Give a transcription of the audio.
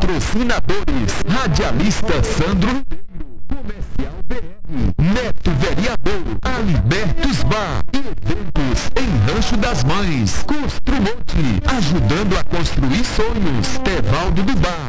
Patrocinadores: Radialista Sandro Ribeiro, Comercial BR, Neto Vereador, Alibertos Bar e eventos em Rancho das Mães, Construmonte, ajudando a construir sonhos, Tevaldo do Bar,